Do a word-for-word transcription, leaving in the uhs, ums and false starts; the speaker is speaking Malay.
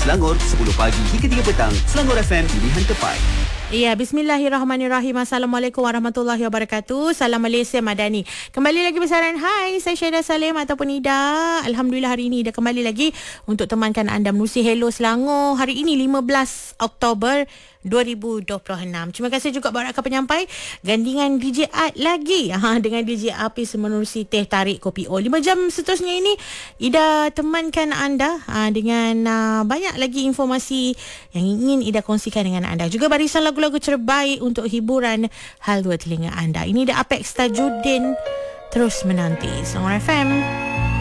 Selangor, sepuluh pagi hingga tiga petang. Selangor F M, pilihan tepat. Ya, bismillahirrahmanirrahim. Assalamualaikum warahmatullahi wabarakatuh. Salam Malaysia Madani. Kembali lagi besaran. Hai, saya Syahidah Salim ataupun Ida. Alhamdulillah hari ini dah kembali lagi untuk temankan anda menerusi Hello Selangor. Hari ini lima belas Oktober dua ribu dua puluh enam. Terima kasih juga buat rakan penyampai. Gandingan D J Art lagi. Ha, dengan D J Apis menerusi Teh Tarik Kopi O. lima jam seterusnya ini Ida temankan anda ha, dengan uh, banyak lagi informasi yang ingin Ida kongsikan dengan anda. Juga barisan lagu-lagu terbaik untuk hiburan hal dua telinga anda. Ini The Apex Tajuddin terus menanti Selangor F M.